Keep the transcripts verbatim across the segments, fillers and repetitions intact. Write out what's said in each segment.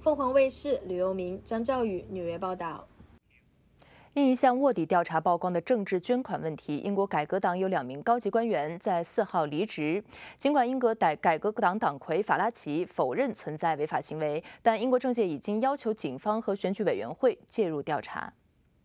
凤凰卫视吕游明、张兆宇纽约报道。 因一项卧底调查曝光的政治捐款问题，英国改革党有两名高级官员在四号离职。尽管英国改改革党党魁法拉奇否认存在违法行为，但英国政界已经要求警方和选举委员会介入调查。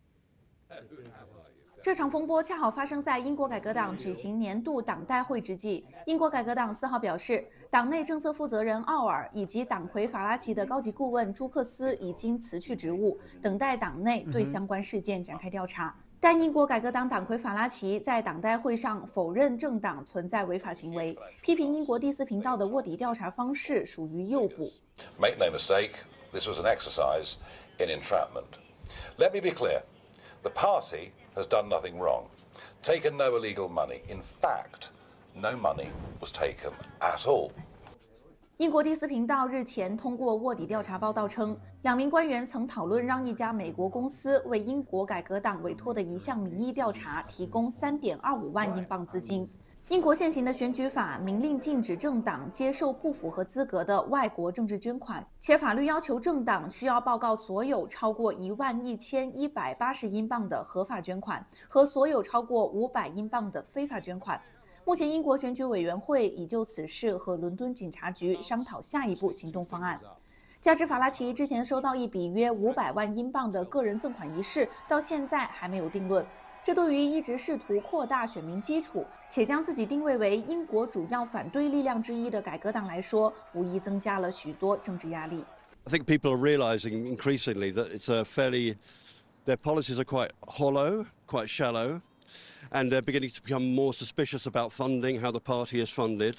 这场风波恰好发生在英国改革党举行年度党代会之际。英国改革党四号表示，党内政策负责人奥尔以及党魁法拉奇的高级顾问朱克斯已经辞去职务，等待党内对相关事件展开调查。但英国改革党党魁法拉奇在党代会上否认政党存在违法行为，批评英国第四频道的卧底调查方式属于诱捕。 Make no mistake, this was an exercise in entrapment. Let me be clear. The party has done nothing wrong, taken no illegal money. In fact, no money was taken at all. 英国第四频道日前通过卧底调查报道称，两名官员曾讨论让一家美国公司为英国改革党委托的一项民意调查提供 三点二五万英镑资金。英国现行的选举法明令禁止政党接受不符合资格的外国政治捐款，且法律要求政党需要报告所有超过一万一千一百八十英镑的合法捐款和所有超过五百英镑的非法捐款。目前，英国选举委员会已就此事和伦敦警察局商讨下一步行动方案。加之法拉奇之前收到一笔约五百万英镑的个人赠款一事，到现在还没有定论。 这对于一直试图扩大选民基础，且将自己定位为英国主要反对力量之一的改革党来说，无疑增加了许多政治压力。 I think people are realising increasingly that it's a fairly, their policies are quite hollow, quite shallow, and they're beginning to become more suspicious about funding, how the party is funded.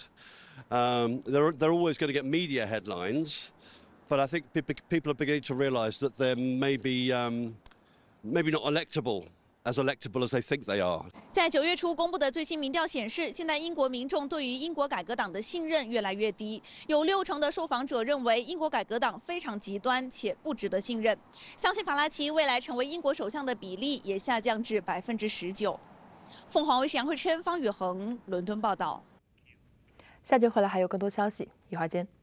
Um, they're they're always going to get media headlines, but I think people are beginning to realise that they're maybe um, maybe not electable. As electable as they think they are. 在九月初公布的最新民调显示，现在英国民众对于英国改革党的信任越来越低，有六成的受访者认为英国改革党非常极端且不值得信任。相信法拉奇未来成为英国首相的比例也下降至百分之十九。凤凰卫视杨慧琛、方宇恒伦敦报道。 下节回来还有更多消息，一会儿见。